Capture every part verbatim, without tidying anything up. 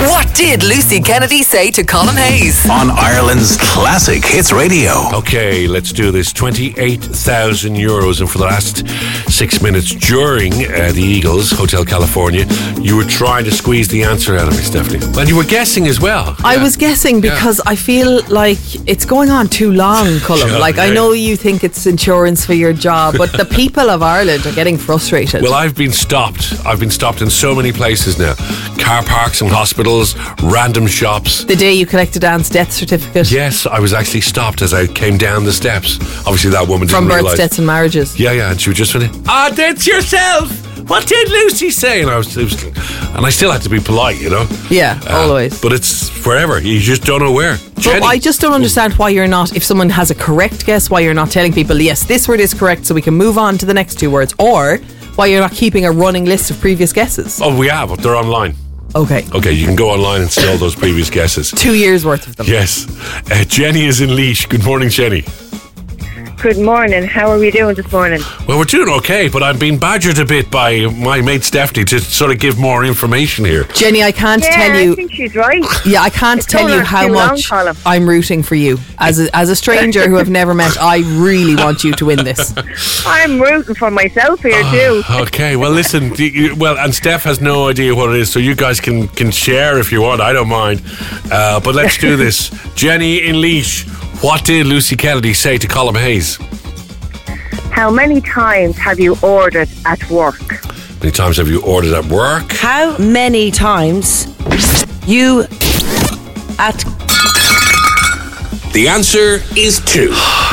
What did Lucy Kennedy say to Colin Hayes? On Ireland's Classic Hits Radio. Okay, let's do this. twenty-eight thousand euros. And for the last six minutes during uh, the Eagles, Hotel California, you were trying to squeeze the answer out of me, Stephanie. And you were guessing as well. I Yeah. was guessing because yeah. I feel like it's going on too long, Colin. Yeah, like, yeah. I know you think it's insurance for your job, but the people of Ireland are getting frustrated. Well, I've been stopped. I've been stopped in so many places now. Car parks and hospitals, random shops. The day you collected Anne's death certificate. Yes, I was actually stopped as I came down the steps. Obviously, that woman didn't From births, realise. deaths and marriages. Yeah, yeah, and she was just went, ah, that's yourself. What did Lucy say? And I was, it was, and I still had to be polite, you know. Yeah, Uh, always. But it's forever. You just don't know where. But Jenny. I just don't understand why you're not, if someone has a correct guess, why you're not telling people, yes, this word is correct, so we can move on to the next two words, or why you're not keeping a running list of previous guesses. Oh, we have. They're online. Okay. Okay, you can go online and see all those previous guesses. Two years worth of them. Yes. Uh, Jenny is in Laois. Good morning, Jenny. Good morning. How are we doing this morning? Well, we're doing okay, but I'm being badgered a bit by my mate Stephanie to sort of give more information here. Jenny, I can't yeah, tell you. I think she's right. Yeah, I can't It's tell going you on how too long, much Colin. I'm rooting for you. As a, as a stranger who have never met, I really want you to win this. I'm rooting for myself here too. Okay, well, listen. do you- Well, and Steph has no idea what it is, so you guys can, can share if you want. I don't mind. Uh, but let's do this. Jenny in Laois, what did Lucy Kennedy say to Colin Hayes? How many times have you ordered at work? How many times have you ordered at work? How many times you at The answer is two.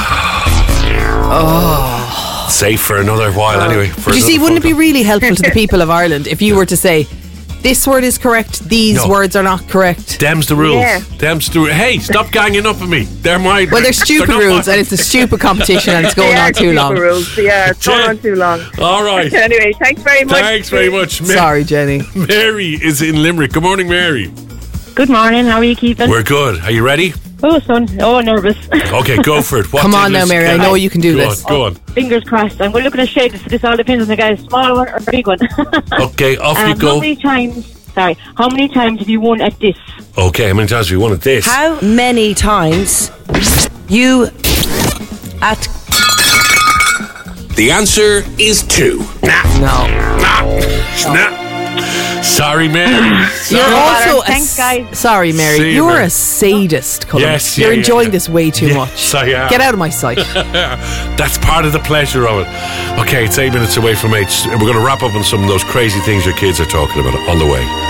Oh. Safe for another while, anyway. For But you see, another wouldn't it be phone really helpful to the people of Ireland if you were to say, this word is correct, these No. words are not correct? Them's the rules. Yeah. Them's the Hey, stop ganging up on me. They're mine. Well, they're stupid not rules, mine. and it's a stupid competition, and it's going yeah, on too keep long. the rules. Yeah, it's going on too long. All right. Anyway, thanks very much. Thanks very much. Ma- Sorry, Jenny. Mary is in Limerick. Good morning, Mary. Good morning, how are you keeping? We're good. Are you ready? Oh, son. Oh, nervous. Okay, go for it. What Come did on now, Lucy Mary, I Kennedy- know you can do go this. On, go on. Fingers crossed. I'm going to look at the shades. This all depends on the guy, small one or a big one. Okay, off um, you go. How many times, sorry, how many times have you won at this? Okay, how many times have you won at this? how many times you at The answer is two. Nah. No. Nah. Nah. Sorry, Mary. You're matter. also a Thanks, s- guys. Sorry, Mary. See you, You're Mary. a sadist, Colin. Yes, yeah, You're yeah, enjoying yeah. this way too Yes, much. I am. Get out of my sight. That's part of the pleasure of it. Okay, it's eight minutes away from eight. We're going to wrap up on some of those crazy things your kids are talking about on the way.